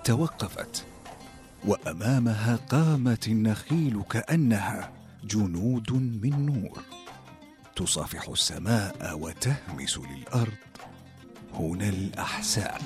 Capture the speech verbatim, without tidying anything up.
توقفت، وأمامها قامت النخيل كأنها جنود من نور تصافح السماء وتهمس للأرض: هنا الأحساء.